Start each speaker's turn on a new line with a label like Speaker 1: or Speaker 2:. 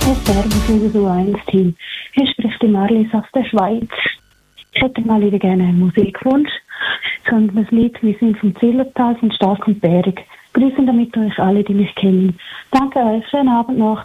Speaker 1: Servus, liebe so 1 Team. Hier spricht die Marlies aus der Schweiz. Ich hätte mal wieder gerne einen Musikwunsch. Sondern das Lied «Wir sind vom Zillertal, sind stark und bärig». Grüßen damit euch alle, die mich kennen. Danke euch, schönen Abend noch.